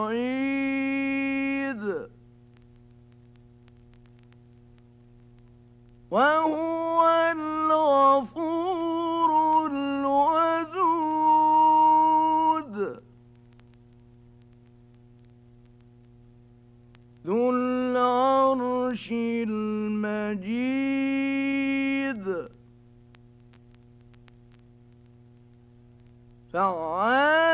بعيد وهو الغفور الودود ذو العرش المجيد فعال